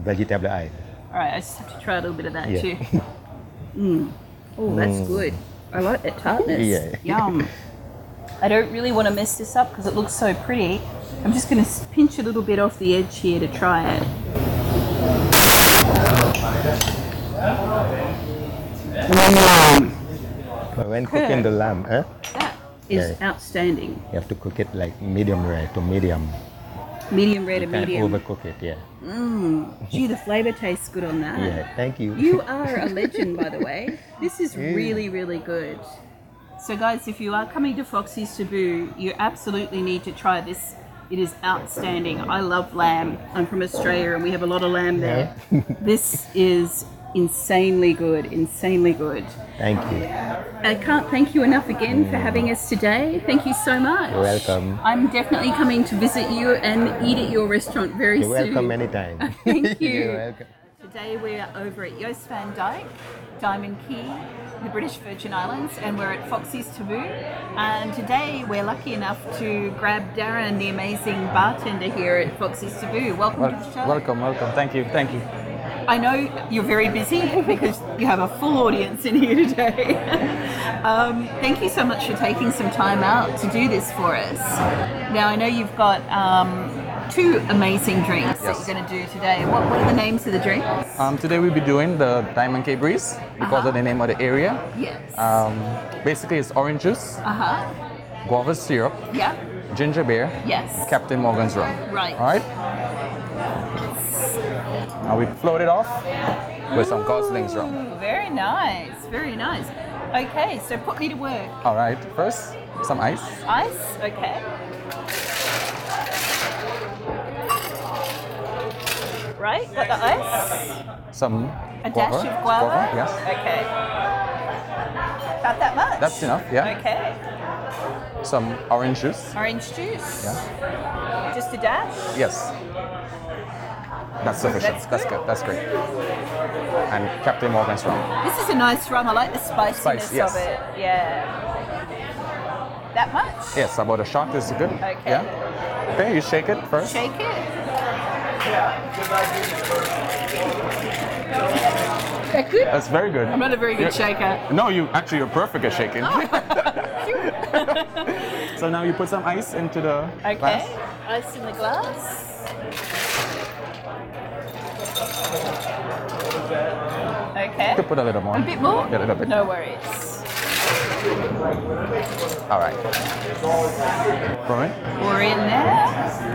vegetable eye. All right, I just have to try a little bit of that Yeah. too. Oh, that's good. I like that tartness. Yeah. Yum. I don't really want to mess this up because it looks so pretty. I'm just going to pinch a little bit off the edge here to try it. When cooking the lamb, That is Yeah. outstanding. you have to cook it like medium rare to medium. Medium rare to Can't medium. overcook it, yeah. Gee, the flavour tastes good on that. Yeah, thank you. You are a legend, by the way. This is really, really good. So, guys, if you are coming to Foxy's Taboo, you absolutely need to try this. It is outstanding. I love lamb. I'm from Australia and we have a lot of lamb there. This is insanely good, insanely good. Thank you. I can't thank you enough again for having us today. Thank you so much. You're welcome. I'm definitely coming to visit you and eat at your restaurant very You're soon. welcome anytime. Thank you. You're welcome. Today we are over at Joost van Dyke, Diamond Key, the British Virgin Islands, and we're at Foxy's Taboo. And today we're lucky enough to grab Darren, the amazing bartender here at Foxy's Taboo. Welcome to the show. Welcome. Thank you. I know you're very busy because you have a full audience in here today. Thank you so much for taking some time out to do this for us. Now I know you've got two amazing drinks that you're going to do today. What are the names of the drinks? Today we'll be doing the Diamond Key Breeze because of the name of the area. Yes. Basically, it's orange juice, guava syrup, Yeah. ginger beer, Yes. Captain Morgan's rum. Right. All right. Now we float it off with some Gosling's rum. Ooh, very nice. Very nice. Okay, so put me to work. All right. First, some ice. Ice. Okay. Right. Got the ice. Some A guava. dash of guava. Yes. Okay. About that much. That's enough. Yeah. Okay. Some orange juice. Orange juice. Yeah. Just a dash. Yes. That's sufficient. That's good. That's great. And Captain Morgan's rum. This is a nice rum. I like the spiciness Spice, yes. of it. Yeah. That much? Yes, about a shot is good. Okay. Yeah. Okay, you shake it first. Shake it. That good? That's very good. I'm not a very good shaker. No, you're perfect at shaking. So now you put some ice into the Okay. glass. Ice in the glass. Okay. You could put a little more. A bit more? Yeah, a little bit. No worries. All right. Pour it. Pour in there.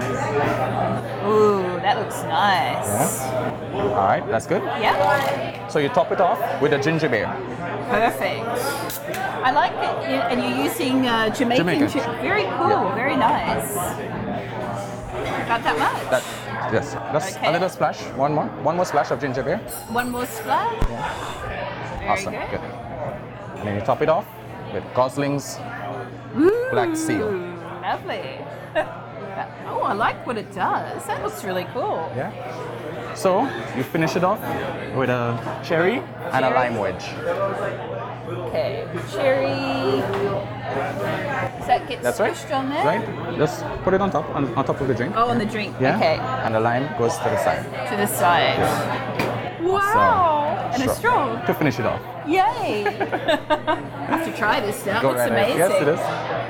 Ooh, that looks nice. All right, that's good. Yeah. So you top it off with a ginger beer. Perfect. I like it. And you're using Jamaican. Very cool. Yeah. Very nice. Not that much. Yes, just Okay. a little splash. One more splash of ginger beer. One more splash. Very Awesome, good. And then you top it off with Gosling's Black Seal. Ooh, lovely. Oh, I like what it does. That looks really cool. Yeah. So you finish it off with a cherry and a lime wedge. Okay, cherry. Does that get That's right. squished on there? Right. Just put it on top of the drink. Oh, on the drink. Yeah. Okay. And the lime goes to the side. To the side. Wow. And a straw. To finish it off. Yay. I have to try this now. Go Looks right ahead. amazing. Yes, it is.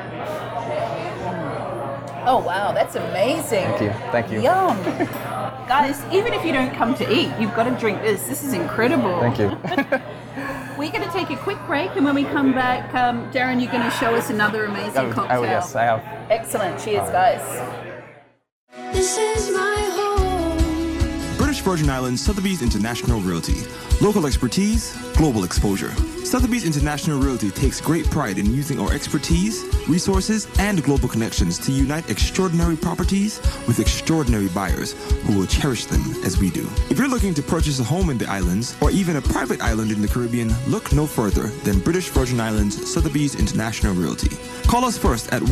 Oh, wow. That's amazing. Thank you. Yum. Guys, even if you don't come to eat, you've got to drink this. This is incredible. Thank you. We're going to take a quick break, and when we come back, Darren, you're going to show us another amazing cocktail. Yes, I have. Excellent. Cheers, guys. This is my home. British Virgin Islands Sotheby's International Realty. Local expertise, global exposure. Sotheby's International Realty takes great pride in using our expertise, resources, and global connections to unite extraordinary properties with extraordinary buyers who will cherish them as we do. If you're looking to purchase a home in the islands or even a private island in the Caribbean, look no further than British Virgin Islands Sotheby's International Realty. Call us first at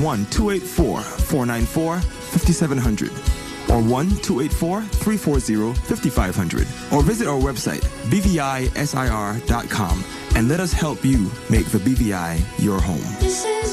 1-284-494-5700 or 1-284-340-5500 or visit our website bvisir.com and let us help you make the BVI your home. This is